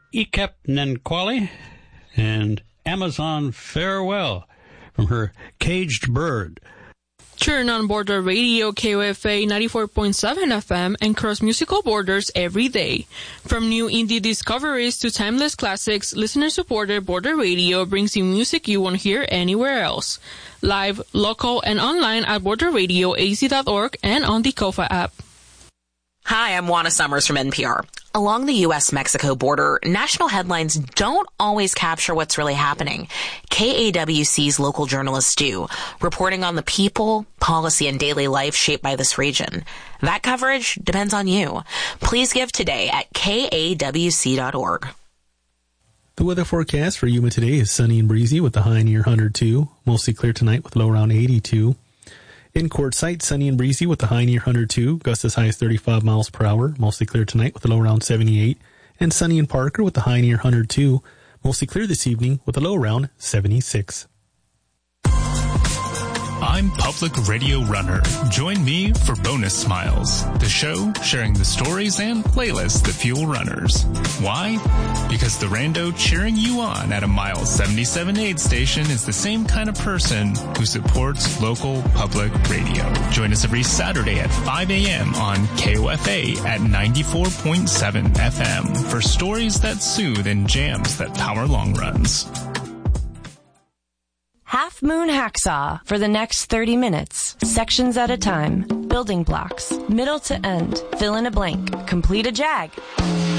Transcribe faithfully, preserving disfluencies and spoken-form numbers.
Ikep Nenkwali and Amazon Farewell from her Caged Bird. Turn on Border Radio, K O F A ninety-four point seven F M, and cross musical borders every day. From new indie discoveries to timeless classics, listener-supported Border Radio brings you music you won't hear anywhere else. Live, local, and online at border radio a z dot org and on the Kofa app. Hi, I'm Juana Summers from N P R. Along the U S Mexico border, national headlines don't always capture what's really happening. K A W C's local journalists do, reporting on the people, policy, and daily life shaped by this region. That coverage depends on you. Please give today at K A W C dot org. The weather forecast for Yuma today is sunny and breezy with a high near one hundred two, mostly clear tonight with a low around eighty-two. In Quartzsite, sunny and breezy with a high near one hundred two, gusts as high as thirty-five miles per hour, mostly clear tonight with a low around seventy-eight. And sunny in Parker with a high near one hundred two, mostly clear this evening with a low around seventy-six. I'm Public Radio Runner. Join me for Bonus Smiles, the show sharing the stories and playlists that fuel runners. Why? Because the rando cheering you on at a mile seventy-seven aid station is the same kind of person who supports local public radio. Join us every Saturday at five a.m. on K O F A at ninety-four point seven F M for stories that soothe and jams that power long runs. Half Moon Hacksaw for the next thirty minutes. Sections at a time. Building blocks. Middle to end. Fill in a blank. Complete a jag.